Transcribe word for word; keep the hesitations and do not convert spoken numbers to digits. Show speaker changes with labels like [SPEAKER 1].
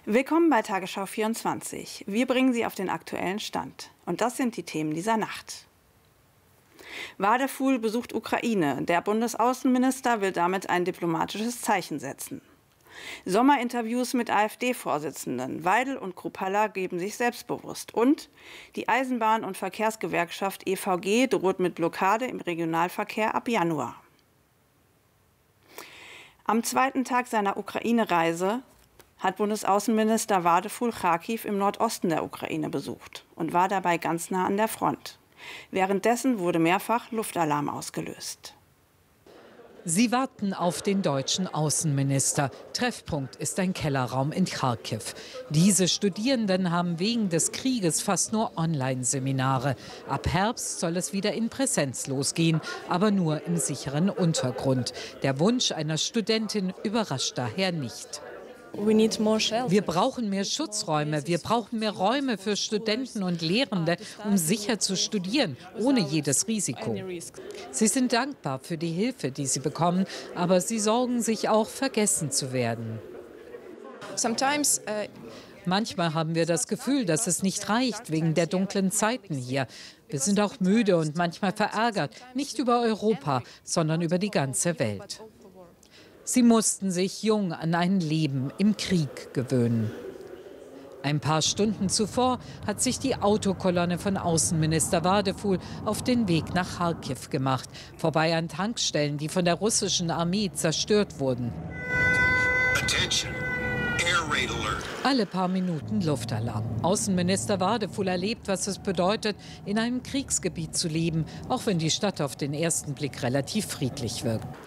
[SPEAKER 1] Willkommen bei Tagesschau vierundzwanzig. Wir bringen Sie auf den aktuellen Stand. Und das sind die Themen dieser Nacht. Wadefuhl besucht Ukraine. Der Bundesaußenminister will damit ein diplomatisches Zeichen setzen. Sommerinterviews mit AfD-Vorsitzenden. Weidel und Kruppalla geben sich selbstbewusst. Und die Eisenbahn- und Verkehrsgewerkschaft E V G droht mit Blockade im Regionalverkehr ab Januar. Am zweiten Tag seiner Ukraine-Reise hat Bundesaußenminister Wadefuhl Charkiw im Nordosten der Ukraine besucht und war dabei ganz nah an der Front. Währenddessen wurde mehrfach Luftalarm ausgelöst.
[SPEAKER 2] Sie warten auf den deutschen Außenminister. Treffpunkt ist ein Kellerraum in Charkiw. Diese Studierenden haben wegen des Krieges fast nur Online-Seminare. Ab Herbst soll es wieder in Präsenz losgehen, aber nur im sicheren Untergrund. Der Wunsch einer Studentin überrascht daher nicht. Wir brauchen mehr Schutzräume, wir brauchen mehr Räume für Studenten und Lehrende, um sicher zu studieren, ohne jedes Risiko. Sie sind dankbar für die Hilfe, die sie bekommen, aber sie sorgen sich auch, vergessen zu werden. Manchmal haben wir das Gefühl, dass es nicht reicht wegen der dunklen Zeiten hier. Wir sind auch müde und manchmal verärgert, nicht über Europa, sondern über die ganze Welt. Sie mussten sich jung an ein Leben im Krieg gewöhnen. Ein paar Stunden zuvor hat sich die Autokolonne von Außenminister Wadefuhl auf den Weg nach Charkiw gemacht, vorbei an Tankstellen, die von der russischen Armee zerstört wurden.
[SPEAKER 3] Attention. Air raid alert.
[SPEAKER 2] Alle paar Minuten Luftalarm. Außenminister Wadefuhl erlebt, was es bedeutet, in einem Kriegsgebiet zu leben, auch wenn die Stadt auf den ersten Blick relativ friedlich wirkt.